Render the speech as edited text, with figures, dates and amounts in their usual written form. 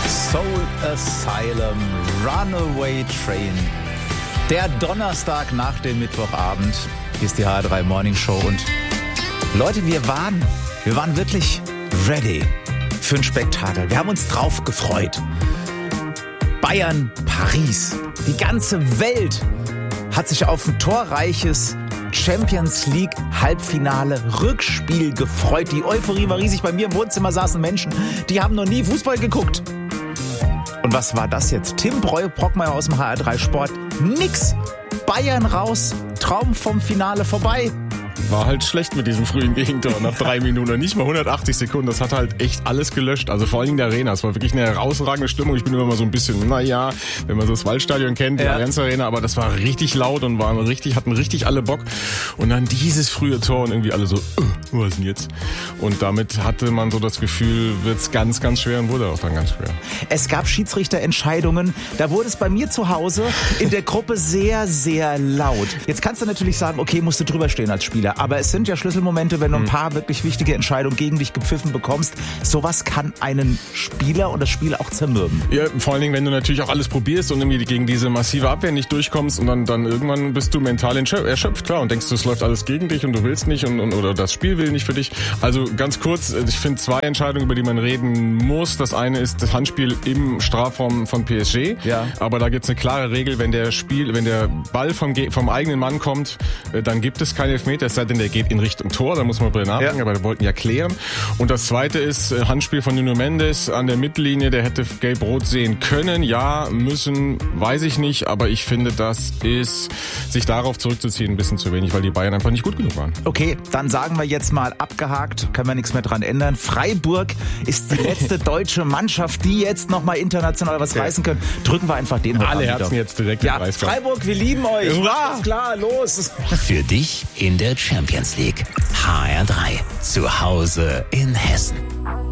Soul Asylum, Runaway Train. Der Donnerstag nach dem Mittwochabend. Hier ist die HR3 Morning Show und Leute, wir waren wirklich ready für ein Spektakel. Wir haben uns drauf gefreut. Bayern, Paris. Die ganze Welt hat sich auf ein torreiches Champions League Halbfinale Rückspiel gefreut. Die Euphorie war riesig. Bei mir im Wohnzimmer saßen Menschen, die haben noch nie Fußball geguckt. Und was war das jetzt? Tim Brockmeier aus dem HR3 Sport. Nix. Bayern raus. Traum vom Finale vorbei. War halt schlecht mit diesem frühen Gegentor nach 3 Minuten. Nicht mal 180 Sekunden. Das hat halt echt alles gelöscht. Also vor allem in der Arena. Es war wirklich eine herausragende Stimmung. Ich bin immer mal so ein bisschen, wenn man so das Waldstadion kennt, die Allianz Arena. Aber das war richtig laut und hatten richtig alle Bock. Und dann dieses frühe Tor und irgendwie alle so, was ist denn jetzt? Und damit hatte man so das Gefühl, wird's ganz, ganz schwer und wurde auch dann ganz schwer. Es gab Schiedsrichterentscheidungen. Da wurde es bei mir zu Hause in der Gruppe sehr, sehr laut. Jetzt kannst du natürlich sagen, okay, musst du drüber stehen als Spieler. Aber es sind ja Schlüsselmomente, wenn du ein paar wirklich wichtige Entscheidungen gegen dich gepfiffen bekommst. Sowas kann einen Spieler und das Spiel auch zermürben. Ja, vor allen Dingen, wenn du natürlich auch alles probierst und irgendwie gegen diese massive Abwehr nicht durchkommst und dann irgendwann bist du mental erschöpft, klar, und denkst, es läuft alles gegen dich und du willst nicht oder das Spiel will nicht für dich. Also ganz kurz, ich finde 2 Entscheidungen, über die man reden muss. Das eine ist das Handspiel im Strafraum von PSG. Ja. Aber da gibt's eine klare Regel, wenn der Ball vom eigenen Mann kommt, dann gibt es keinen Elfmeter, es sei denn, der geht in Richtung Tor, da muss man drüber nachdenken, aber wir wollten ja klären. Und das zweite ist Handspiel von Nuno Mendes an der Mittellinie, der hätte gelb-rot sehen können, müssen, weiß ich nicht, aber ich finde, das ist, sich darauf zurückzuziehen, ein bisschen zu wenig, weil die Bayern einfach nicht gut genug waren. Okay, dann sagen wir jetzt mal abgehakt, können wir nichts mehr dran ändern. Freiburg ist die letzte deutsche Mannschaft, die jetzt nochmal international was reißen können. Drücken wir einfach den Alle Herzen jetzt direkt im Preis. Freiburg, wir lieben euch. Hurra! Alles klar, los. Für dich in der Champions League. HR3. Zu Hause in Hessen.